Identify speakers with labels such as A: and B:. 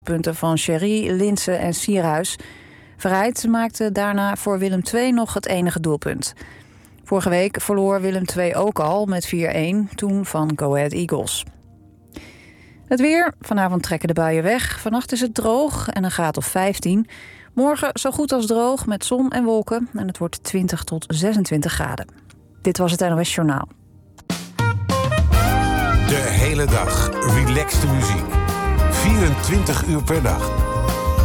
A: Punten van Sherry, Linse en Sierhuis. Verheid maakte daarna voor Willem II nog het enige doelpunt. Vorige week verloor Willem II ook al met 4-1, toen van Go Ahead Eagles. Het weer. Vanavond trekken de buien weg. Vannacht is het droog en een graad of 15. Morgen zo goed als droog met zon en wolken. En het wordt 20 tot 26 graden. Dit was het NOS Journaal.
B: De hele dag relaxte muziek. 24 uur per dag.